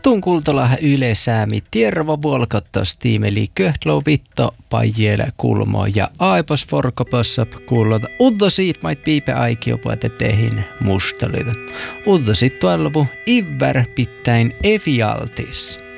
Tuun kultolahan yleisäämi tiervo vuolkottos tiimeli köhtlou vitto pajjele kulmo ja aipos forkopossa kuulota uddo siit mait piipe aikiopuete tehin mustalita. Uddo sit tuolvu ivver pittäin efialtis.